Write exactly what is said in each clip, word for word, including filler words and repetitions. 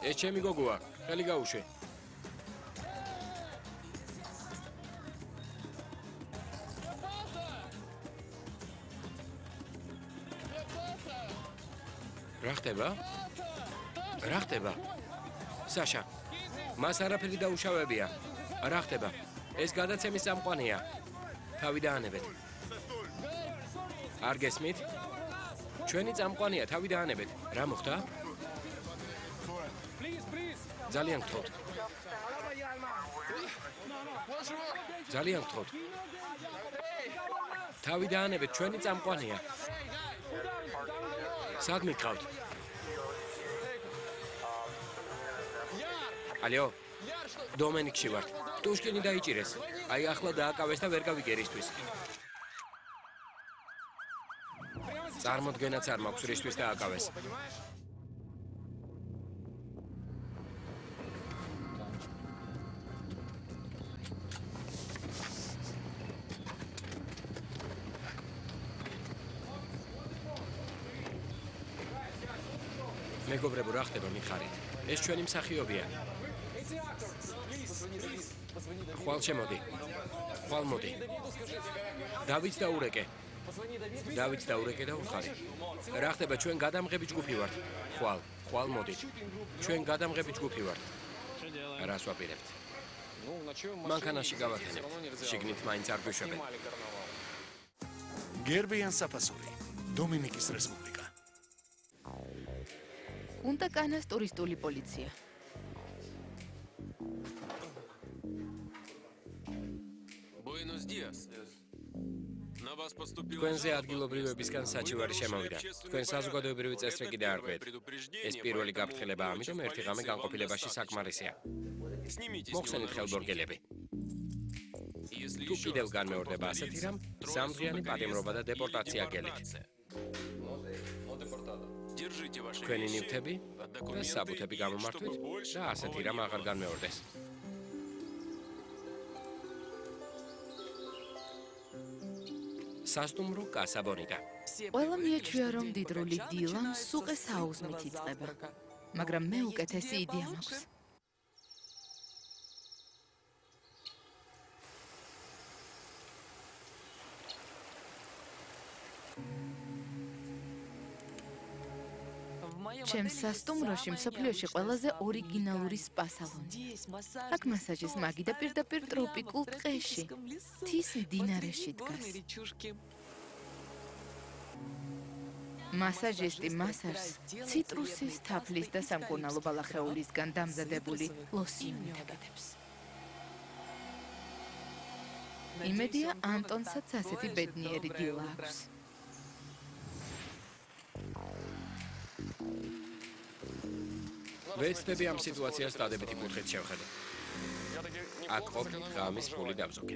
ეს ჩემი გოგოა, ხელი გაუშვი. რა ხდება? რა ხდება? საშა, მას არაფერი დაუშავებია. რა ხდება? ეს გადაცემის წამყვანია. თავი დაანებეთ. არ გესმით? ჩვენი წამყვანია, თავი დაანებეთ. რა მოხდა? ძალიან გთხოვთ. ძალიან გთხოვთ. თავი დაანებეთ, ჩვენი წამყვანია. სად მიყავთ? ალო? დომენიკში ვართ. ტუშკინი დაიჭირეს. აი ახლა დააკავეს და ვერ გავიგერ ისთვის. წარმოდგენაც არ მაქვს რისთვის დააკავეს. მეგობრებო, რა ხდება მითხარით? ეს ჩვენი მსახიობია. ხვალ შემოდი. ხვალ მოდი. დავით დაურეკე. დავით დაურეკე და უხარი. რა ხდება, ჩვენ გადამღები ჯგუფი ვართ. ხვალ, ხვალ მოდი. ჩვენ გადამღები ჯგუფი ვართ. რას ვაპირებთ? მანქანაში გავათენებთ. შიგნით მაინც არ გვიშვებენ. გერბიან საფასური. დომინიკის რესპუბლიკა. პუნტა-კანას ტურისტული პოლიცია. Buenos días. На вас поступило. თქვენზე ადგილობრივებისგან საჩივარი შემოვიდა. თქვენ საზოგადოებრივი წესრიგი დაარღვიეთ. ეს პირველი გაფრთხილება, ამიტომ ერთი ღამე განყოფილებაში საკმარისია. მოხსენით ხელბორგელები. თუ კიდევ განმეორდება ასეთი რამ, სამდღიანი პატიმრობა და დეპორტაცია გელით. თქვენი ნივთები და საბუთები გამომართვით და ასეთი რამ აღარ განმეორდეს. სასტუმრო კასა ბონიტა. ყველა მიაჩვია, რომ დიდრული დილა სუყეს აუზმით იწყება, მაგრამ მე უკეთესი იდეა მაქვს. ჩემს სასტუმროში მსოფლიოში ყველაზე ორიგინალური სპა სალონი. აქ მასაჟის მაგი და პირდაპირ ტროპიკულ ტყეში, მთის მდინარეში დგას. მასაჟისტი მასაჟს ციტრუსის თაფლის და სამკურნალო ბალახეულისგან დამზადებული ლოსიონით აკეთებს. იმედია, ანტონსაც ასეთი ბედნიერი დილა აქვს. ვეცდები ამ სიტუაციას დადებითი კუთხით შევხედე. აქ ყოფნით ღამის ფული დავზოგე.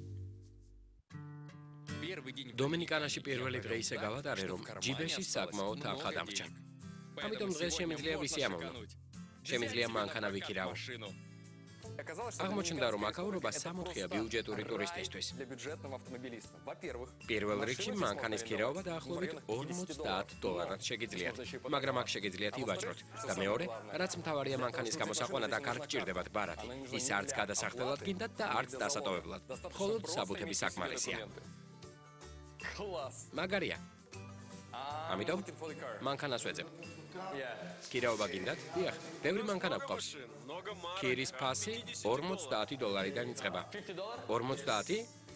დომინიკანაში პირველი დღე ისე გავატარე, რომ ჯიბეში საკმაოდ ახლა დამრჩა. ამიტომ დღეს შემიძლია ვისი ამოვნო. შემიძლია მანქანა ვიქირავ. აღმოჩნდა, რომ აკავრობა სამოთხეა ბიუჯეტური ტურისტისთვის. პირველ რიგში მანქანის ქირაობა დაახლოებით ორმოცდაათ დოლარად შეგიძლიათ, მაგრამ აქ შეგიძლიათ ივაჭროთ. და მეორე, რაც მთავარია მანქანის გამოსაყვანად აქ არ გჭირდებათ ბარათი. ის არც გადასახდელად გინდათ და არც დასატოვებლად. მხოლოდ საბუთები საკმარისია. მაგარია. ამიტომ მანქანას ვეძებ. ქირაობა გინდათ? დიახ, ბევრი მანქანა გვყავს. ქირის ფასი ორმოცდაათი დოლარიდან იწყება. ორმოცდაათი?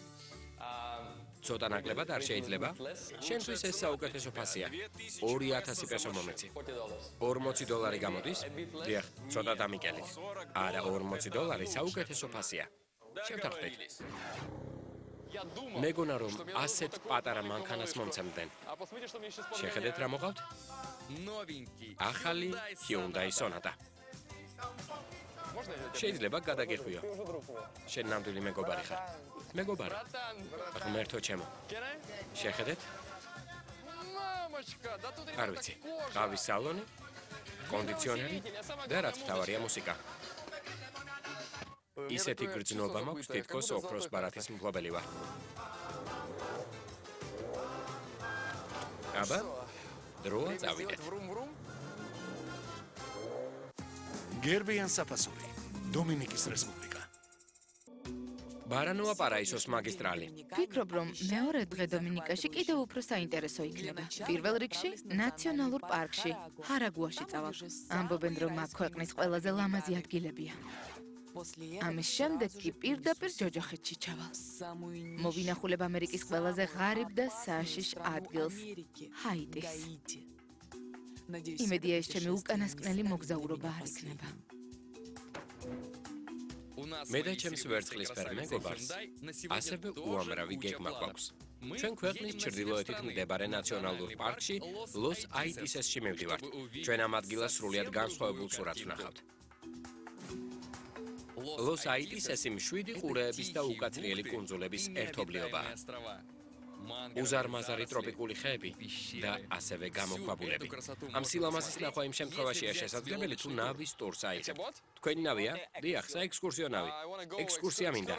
ცოტა ნაკლებად არ შეიძლება? შენთვის ეს საუკეთესო ფასია. ორი ათასი პესო მომეცი. ორმოცი დოლარი გამოდის? დიახ, ცოტა დამიკელით. არა, ორმოცი დოლარი საუკეთესო ფასია. შევთანხმდით. მეგონა რომ ასეთ პატარა მანქანას მომცემდნენ. შეხედეთ რა მოყავთ? ახალი Hyundai Sonata. შეიძლება გადაგეხვიო. შენ ნამდვილი მეგობარი ხარ. მეგობარი. ღმერთო ჩემო. შეხედეთ? არ ვიცი. ყავის სალონი, კონდიციონერი და რაც მთავარია მუსიკა. ისეთი გრძნობა მაქვს, თითქოს ოქროს ბარათის მფლობელი ვარ. აბა, დროა წავიდეთ. გერბი ან საფასური. დომინიკის რესპუბლიკა. ბარანოა პარაისოს მაგისტრალი. ფიქრობ, რომ მეორე დღე დომინიკაში კიდევ უფრო საინტერესო იქნება. პირველ რიგში, ნაციონალურ პარკში, ჰარაგუაში წავალ. ამბობენ, რომ აქ ქვეყნის ყველაზე ლამაზი ადგილებია. ამის შემდეგ კი პირდაპირ ჯოჯოხეთში ჩავალ. მოვინახულებ ამერიკის ყველაზე ღარიბ და საშიშ ადგილს, ჰაიტის. იმედია, ეს ჩემი უკანასკნელი მოგზაურობა არ იქნება. მე და ჩემს ვერცხლისფერ მეგობარს ასევე უამრავი გეგმა გვაქვს. ჩვენ ქვეყნის ჩრდილოეთით მდებარე ნაციონალურ პარკში, ლოს აიტისესში მივდივართ. ჩვენ ამ ადგილას სრულიად განსხვავებულ სურათს ვნახავთ. ლოს აიტისესი მშვიდი ყურეების და უკაცრიელი კუნძულების ერთობლიობაა. უზარმაზარი ტროპიკული ხეები და ასევე გამოქვაბულები. ამ სილამაზის ნახვა იმ შემთხვევაშია შესაძლებელი, თუ ნავის ტურს აიღებთ. თქვენი ნავია? დიახ, საექსკურსიო ნავი. ექსკურსია მინდა.